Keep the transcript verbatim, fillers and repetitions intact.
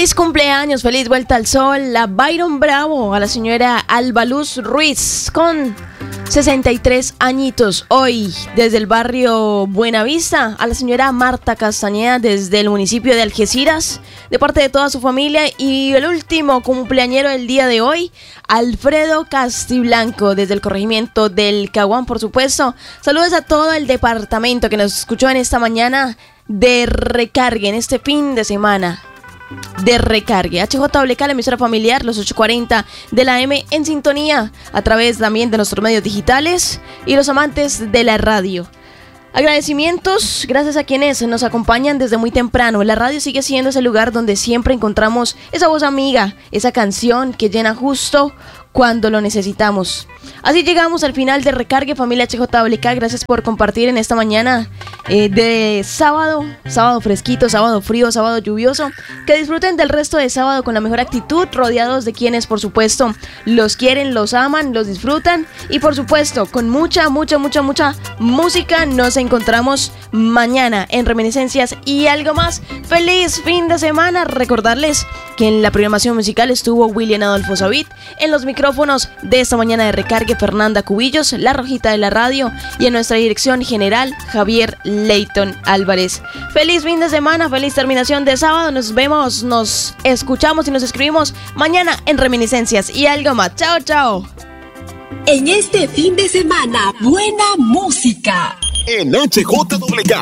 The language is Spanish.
Feliz cumpleaños, feliz vuelta al sol a Byron Bravo, a la señora Alba Luz Ruiz con sesenta y tres añitos. Hoy desde el barrio Buenavista, a la señora Marta Castañeda desde el municipio de Algeciras, de parte de toda su familia. Y el último cumpleañero del día de hoy, Alfredo Castiblanco desde el corregimiento del Caguán, por supuesto. Saludos a todo el departamento que nos escuchó en esta mañana de recargue, en este fin de semana de recargue. H J W K, la emisora familiar, los ocho cuarenta de la M, en sintonía a través también de nuestros medios digitales y los amantes de la radio. Agradecimientos, gracias a quienes nos acompañan desde muy temprano. La radio sigue siendo ese lugar donde siempre encontramos esa voz amiga, esa canción que llena justo cuando lo necesitamos. Así llegamos al final de Recargue, familia H J W K. Gracias por compartir en esta mañana eh, de sábado, sábado fresquito, sábado frío, sábado lluvioso. Que disfruten del resto de sábado con la mejor actitud, rodeados de quienes, por supuesto, los quieren, los aman, los disfrutan. Y por supuesto, con mucha, mucha, mucha, mucha música. Nos encontramos mañana en Reminiscencias y algo más. ¡Feliz fin de semana! Recordarles que en la programación musical estuvo William Adolfo Savit, en los micrófonos de esta mañana de Recargue, Fernanda Cubillos, la rojita de la radio, y en nuestra dirección general, Javier Leighton Álvarez. Feliz fin de semana, feliz terminación de sábado. Nos vemos, nos escuchamos y nos escribimos mañana en Reminiscencias y algo más. Chao, chao. En este fin de semana, buena música en H J W K.